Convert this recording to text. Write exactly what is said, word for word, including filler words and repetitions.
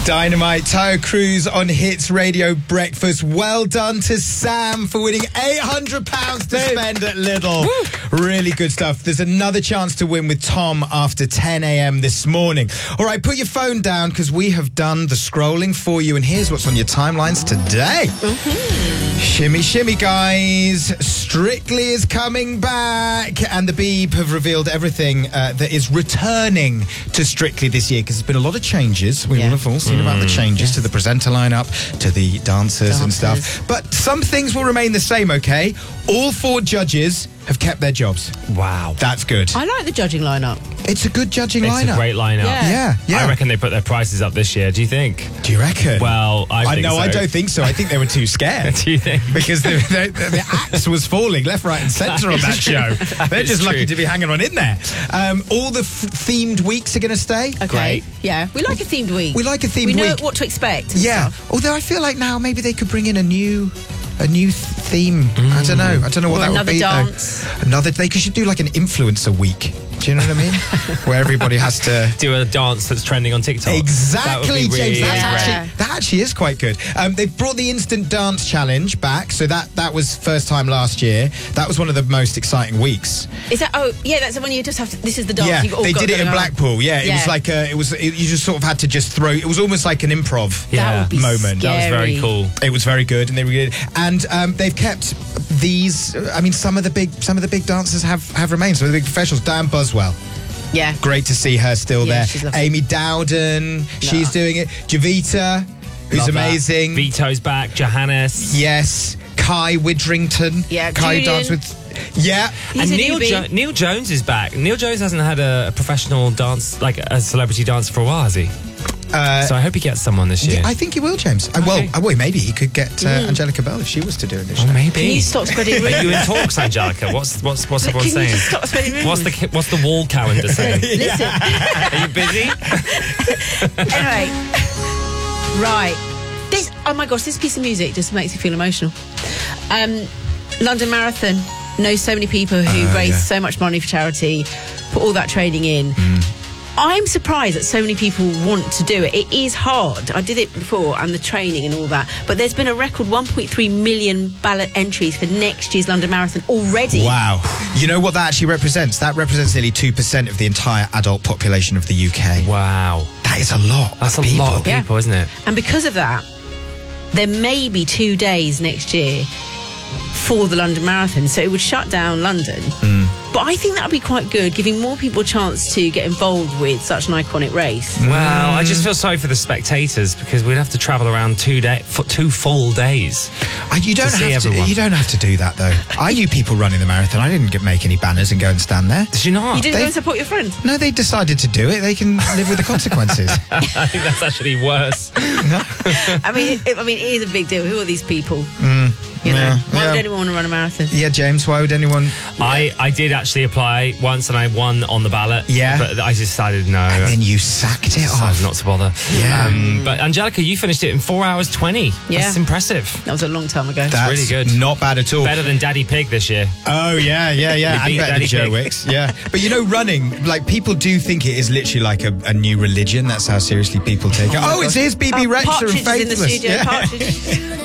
Dynamite, Tyre Cruise on Hits Radio Breakfast. Well done to Sam for winning eight hundred pounds to spend at Lidl. Woo. Really good stuff. There's another chance to win with Tom after ten a.m. this morning. All right, put your phone down because we have done the scrolling for you, and here's what's on your timelines today. Mm-hmm. Shimmy, shimmy, guys. Strictly is coming back, and the Beeb have revealed everything uh, that is returning to Strictly this year because there's been a lot of changes. We Yeah. will have all seen mm. about the changes Yes. to the presenter lineup, to the dancers, Dancers. and stuff. But some things will remain the same, okay? All four judges have kept their jobs. Wow. That's good. I like the judging lineup. It's a good judging It's lineup. a great lineup. Yeah. Yeah, yeah. I reckon they put their prices up this year. Do you think? Do you reckon? Well, I think know. so. I don't think so. I think they were too scared. Do you think? Because the, the, the axe was falling left, right, and centre on that show. They're is just lucky true. to be hanging on in there. Um, all the f- themed weeks are going to stay. Okay. Great. Yeah. We like a themed week. We like a themed We know week. what to expect. and Yeah. stuff. Although I feel like now maybe they could bring in a new. A new th- theme. I don't know. I don't know what Or that would another be. dance. Though. Another. They could should do like an influencer week. Do you know what I mean? Where everybody has to. Do a dance that's trending on TikTok. That would Exactly, be really James. That's great. actually, that actually is quite good. Um, they've brought the Instant Dance Challenge back, so that, that was first time last year. That was one of the most exciting weeks. Is that? Oh, yeah. That's the one you just have to. This is the dance. Yeah, you've all they got did it going in on. Blackpool. Yeah, it Yeah. was like a, it was. It, you just sort of had to just throw. It was almost like an improv. That Yeah. would be Moment. That was very scary. cool. It was very good, and they were good. And um, they've kept these. I mean, some of the big, some of the big dancers have have remained. Some of the big professionals. Diane Buswell. Yeah. Great to see her still Yeah, there. she's lovely. Amy Dowden, she's doing it. Javita, who's Love that. amazing. Vito's back. Johannes. Yes, Kai Widrington. Yeah, Kai Julian. danced with. Yeah, He's and a Neil, newbie. jo- Neil Jones is back. Neil Jones hasn't had a, a professional dance, like a celebrity dancer for a while, has he? uh, So I hope he gets someone this year. I think he will, James. Uh, well, Okay. uh, well, maybe he could get uh, Angelica Bell if she was to do it this Oh, year. maybe. Can you stop spreading Are rumors? you in talks, Angelica? What's what's what's everyone Can you saying? just stop spreading rumors? What's the what's the wall calendar saying? Listen. Are you busy? Anyway, right. This. Oh my gosh, this piece of music just makes me feel emotional. Um, London Marathon knows so many people who Uh, raise yeah. so much money for charity, put all that training in. I'm surprised that so many people want to do it. It is hard. I did it before, and the training and all that. But there's been a record one point three million ballot entries for next year's London Marathon already. Wow. You know what that actually represents? That represents nearly two percent of the entire adult population of the U K. Wow, That is a lot. that's of a people. lot of people, isn't it? And because of that, there may be two days next year for the London Marathon. So it would shut down London. But I think that would be quite good, giving more people a chance to get involved with such an iconic race. Well, I just feel sorry for the spectators because we'd have to travel around two day, for two full days. Uh, you don't To see have to. everyone. You don't have to do that though. I knew people running the marathon. I didn't get, make any banners and go and stand there. Did you not? You didn't They- go and support your friend? No, they decided to do it. They can live with the consequences. I think that's actually worse. I mean, it, I mean, it is a big deal. Who are these people? You know, yeah, why would yeah. anyone want to run a marathon? Yeah, James. Why would anyone? I, I did actually apply once and I won on the ballot. Yeah. But I decided no. And then you sacked it decided off. not to bother. Yeah. Um, but Angelica, you finished it in four hours twenty. Yeah. That's impressive. That was a long time ago. That's really good. Not bad at all. Better than Daddy Pig this year. Oh yeah, yeah, yeah. We And beat better than Daddy Joe Pig. Wicks. Yeah. But you know, running, like people do think it is literally like a, a new religion. That's how seriously people take it. Oh, it's his B B Oh, Rexa and Partridge is in the Faithless. studio. Yeah. Partridge.